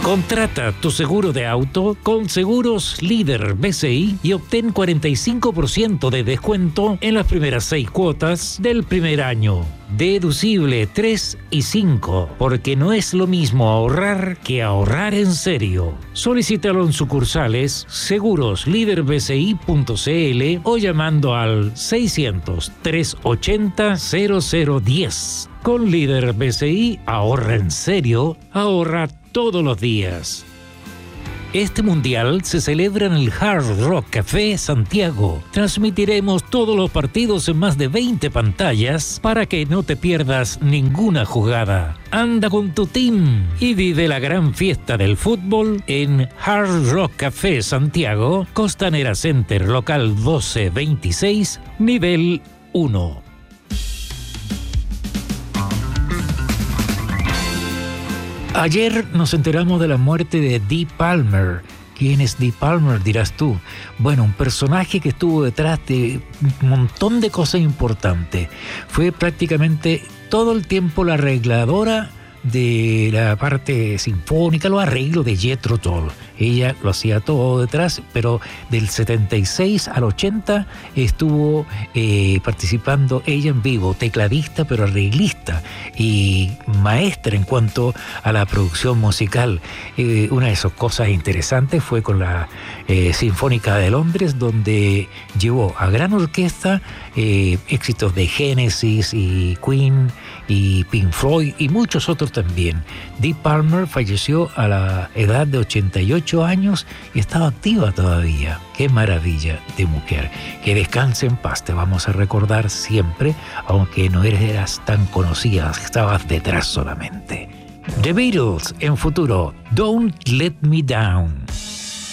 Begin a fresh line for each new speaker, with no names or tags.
Contrata tu seguro de auto con Seguros Líder BCI y obtén 45% de descuento en las primeras 6 cuotas del primer año. Deducible 3 y 5, porque no es lo mismo ahorrar que ahorrar en serio. Solicítalo en sucursales seguroslíderbci.cl o llamando al 600-380-0010. Con Líder BCI, ahorra en serio, ahorra todos los días. Este mundial se celebra en el Hard Rock Café Santiago. Transmitiremos todos los partidos en más de 20 pantallas para que no te pierdas ninguna jugada. Anda con tu team y vive la gran fiesta del fútbol en Hard Rock Café Santiago, Costanera Center, local 1226, nivel 1. Ayer nos enteramos de la muerte de Dee Palmer. ¿Quién es Dee Palmer, dirás tú? Bueno, un personaje que estuvo detrás de un montón de cosas importantes. Fue prácticamente todo el tiempo la arregladora de la parte sinfónica, los arreglos de Jethro Tull. Ella lo hacía todo detrás, pero del 76 al 80 estuvo participando ella en vivo, tecladista pero arreglista y maestra en cuanto a la producción musical. Una de esas cosas interesantes fue con la Sinfónica de Londres, donde llevó a gran orquesta éxitos de Genesis y Queen y Pink Floyd y muchos otros también. Dee Palmer falleció a la edad de 88 años y estaba activa todavía. ¡Qué maravilla de mujer! Que descanse en paz, te vamos a recordar siempre, aunque no eras tan conocida, estabas detrás solamente. The Beatles en futuro, Don't Let Me Down.